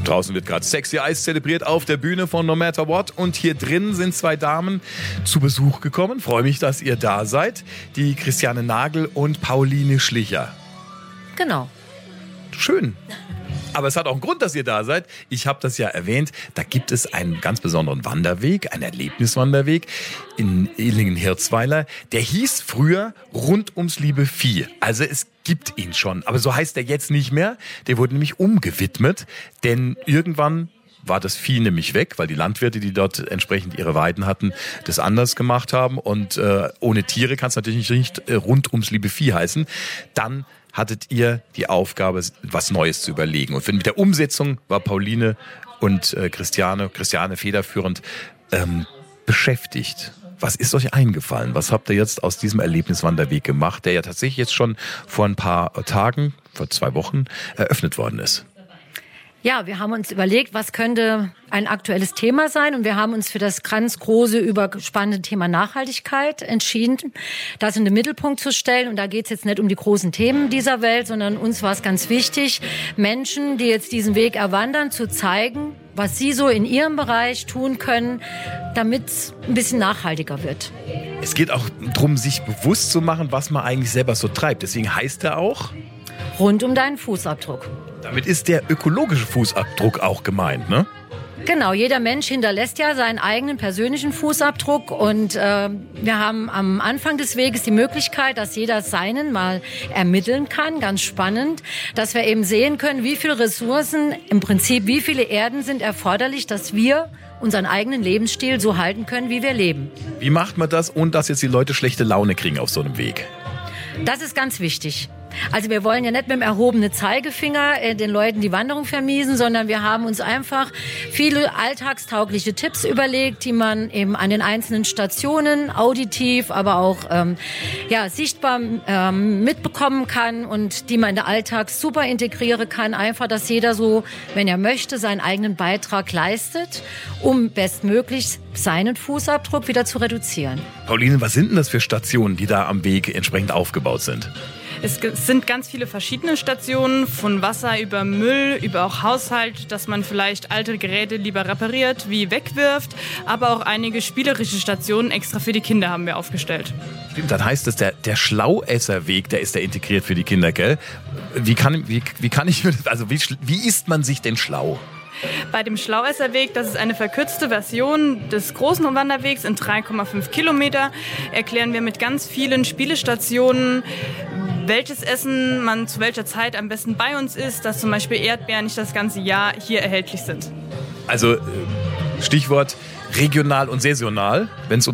Draußen wird gerade Sexy Eis zelebriert auf der Bühne von No Matter What. Und hier drin sind zwei Damen zu Besuch gekommen. Freue mich, dass ihr da seid. Die Christiane Nagel und Pauline Schlicher. Genau. Schön. Aber es hat auch einen Grund, dass ihr da seid. Ich habe das ja erwähnt. Da gibt es einen ganz besonderen Wanderweg, einen Erlebniswanderweg in Illingen-Hirzweiler. Der hieß früher Rund ums liebe Vieh. Also es gibt ihn schon. Aber so heißt er jetzt nicht mehr. Der wurde nämlich umgewidmet. Denn irgendwann war das Vieh nämlich weg, weil die Landwirte, die dort entsprechend ihre Weiden hatten, das anders gemacht haben. Und ohne Tiere kann es natürlich nicht rund ums liebe Vieh heißen. Dann hattet ihr die Aufgabe, was Neues zu überlegen. Und mit der Umsetzung war Pauline und Christiane federführend beschäftigt. Was ist euch eingefallen? Was habt ihr jetzt aus diesem Erlebniswanderweg gemacht, der ja tatsächlich jetzt schon vor ein paar Tagen, vor 2 Wochen, eröffnet worden ist? Ja, wir haben uns überlegt, was könnte ein aktuelles Thema sein, und wir haben uns für das ganz große, überspannende Thema Nachhaltigkeit entschieden, das in den Mittelpunkt zu stellen. Und da geht es jetzt nicht um die großen Themen dieser Welt, sondern uns war es ganz wichtig, Menschen, die jetzt diesen Weg erwandern, zu zeigen, was sie so in ihrem Bereich tun können, damit es ein bisschen nachhaltiger wird. Es geht auch darum, sich bewusst zu machen, was man eigentlich selber so treibt. Deswegen heißt er auch Rund um deinen Fußabdruck. Damit ist der ökologische Fußabdruck auch gemeint, ne? Genau, jeder Mensch hinterlässt ja seinen eigenen persönlichen Fußabdruck, und wir haben am Anfang des Weges die Möglichkeit, dass jeder seinen mal ermitteln kann, ganz spannend, dass wir eben sehen können, wie viele Ressourcen, im Prinzip wie viele Erden sind erforderlich, dass wir unseren eigenen Lebensstil so halten können, wie wir leben. Wie macht man das, ohne dass jetzt die Leute schlechte Laune kriegen auf so einem Weg? Das ist ganz wichtig. Also wir wollen ja nicht mit dem erhobenen Zeigefinger den Leuten die Wanderung vermiesen, sondern wir haben uns einfach viele alltagstaugliche Tipps überlegt, die man eben an den einzelnen Stationen auditiv, aber auch sichtbar mitbekommen kann und die man in den Alltag super integrieren kann. Einfach, dass jeder so, wenn er möchte, seinen eigenen Beitrag leistet, um bestmöglich seinen Fußabdruck wieder zu reduzieren. Pauline, was sind denn das für Stationen, die da am Weg entsprechend aufgebaut sind? Es sind ganz viele verschiedene Stationen, von Wasser über Müll, über auch Haushalt, dass man vielleicht alte Geräte lieber repariert, wie wegwirft, aber auch einige spielerische Stationen extra für die Kinder haben wir aufgestellt. Stimmt, dann heißt es, der Schlauesserweg, der ist da integriert für die Kinder, gell? Wie isst man sich denn schlau? Bei dem Schlauesserweg, das ist eine verkürzte Version des großen Wanderwegs in 3,5 Kilometer, erklären wir mit ganz vielen Spielestationen, welches Essen man zu welcher Zeit am besten bei uns isst, dass zum Beispiel Erdbeeren nicht das ganze Jahr hier erhältlich sind. Also Stichwort regional und saisonal, wenn es um